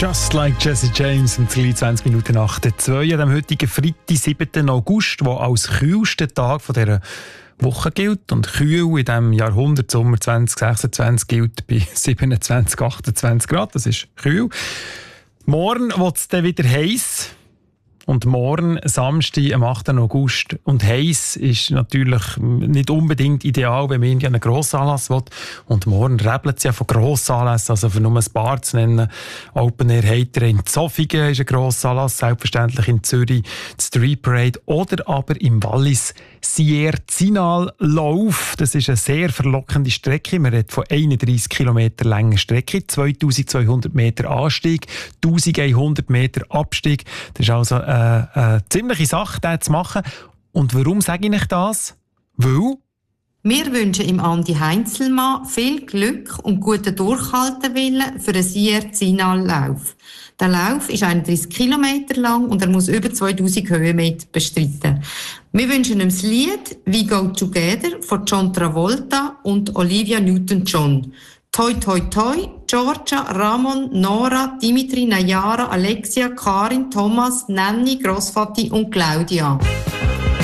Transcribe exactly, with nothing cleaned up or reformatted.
Just like Jesse James um zwanzig Minuten nach der zwei an dem heutigen Freitag, siebten August, der als kühlster Tag von dieser Woche gilt. Und kühl in diesem Jahrhundert, Sommer zwanzig sechsundzwanzig, gilt bei siebenundzwanzig, achtundzwanzig Grad. Das ist kühl. Morgen wird es dann wieder heiß. Und morgen, Samstag, am achten August. Und heiß ist natürlich nicht unbedingt ideal, wenn man irgendwie einen Grossanlass will. Und morgen rebelt es ja von Grossanlässen, also für nur ein paar zu nennen. Open Air Heiter in Zofingen ist ein Grossanlass, selbstverständlich in Zürich, die Street Parade oder aber im Wallis Sierzinal Lauf. Das ist eine sehr verlockende Strecke. Man redet von einunddreissig Kilometer langen Strecke, zweitausendzweihundert Meter Anstieg, eintausendeinhundert Meter Abstieg. Das ist also eine, eine ziemliche Sache, das zu machen. Und warum sage ich euch das? Weil wir wünschen im Andi Heinzelmann viel Glück und guten Durchhaltewillen für den Sierzinal-Lauf. Der Lauf ist einunddreissig Kilometer lang und er muss über zweitausend Höhenmeter bestreiten. Wir wünschen ihm das Lied «We Go Together» von John Travolta und Olivia Newton-John. Toi, toi, toi, Georgia, Ramon, Nora, Dimitri, Nayara, Alexia, Karin, Thomas, Nanni, Grossvati und Claudia.